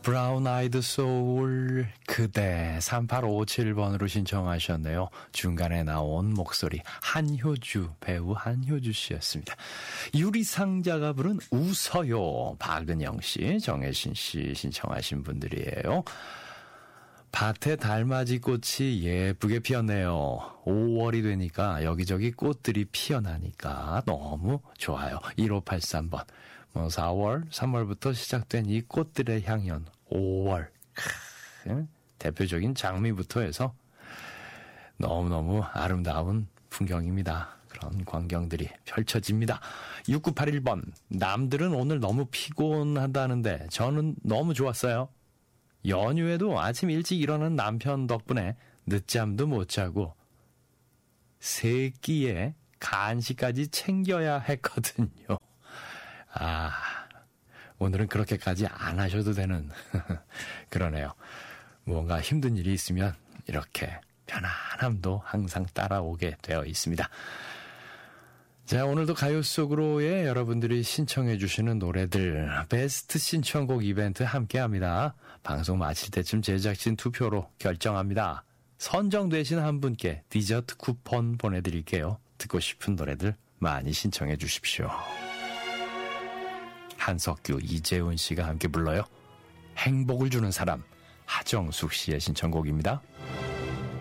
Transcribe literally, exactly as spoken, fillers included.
브라운 아이드 소울 그대 삼팔오칠 번으로 신청하셨네요. 중간에 나온 목소리 한효주 배우 한효주 씨였습니다. 유리상자가 부른 웃어요. 박은영 씨, 정혜신 씨 신청하신 분들이에요. 밭에 달맞이 꽃이 예쁘게 피었네요. 오월이 되니까 여기저기 꽃들이 피어나니까 너무 좋아요. 일오팔삼 번. 뭐 사월, 삼월부터 시작된 이 꽃들의 향연, 오월. 크, 대표적인 장미부터 해서 너무너무 아름다운 풍경입니다. 그런 광경들이 펼쳐집니다. 육구팔일 번. 남들은 오늘 너무 피곤하다는데 저는 너무 좋았어요. 연휴에도 아침 일찍 일어난 남편 덕분에 늦잠도 못 자고 세 끼에 간식까지 챙겨야 했거든요. 아, 오늘은 그렇게까지 안 하셔도 되는 그러네요. 뭔가 힘든 일이 있으면 이렇게 편안함도 항상 따라오게 되어 있습니다. 자, 오늘도 가요 속으로의 여러분들이 신청해 주시는 노래들 베스트 신청곡 이벤트 함께합니다. 방송 마칠 때쯤 제작진 투표로 결정합니다. 선정되신 한 분께 디저트 쿠폰 보내드릴게요. 듣고 싶은 노래들 많이 신청해 주십시오. 한석규, 이재훈 씨가 함께 불러요. 행복을 주는 사람, 하정숙 씨의 신청곡입니다.